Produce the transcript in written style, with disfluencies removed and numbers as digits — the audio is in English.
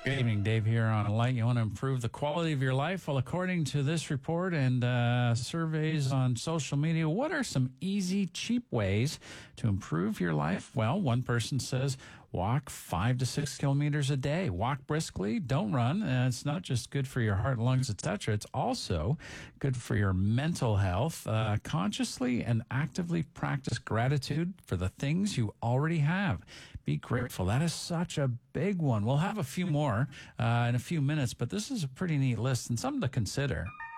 Good evening, Dave here on Light. You want to improve the quality of your life? Well, according to this report and surveys on social media, what are some easy, cheap ways to improve your life? Well, one person says walk 5 to 6 kilometers a day. Walk briskly, don't run. It's not just good for your heart, lungs, etc. It's also good for your mental health. Consciously and actively practice gratitude for the things you already have. Be grateful. That is such a big one. We'll have a few more in a few minutes, but this is a pretty neat list and something to consider.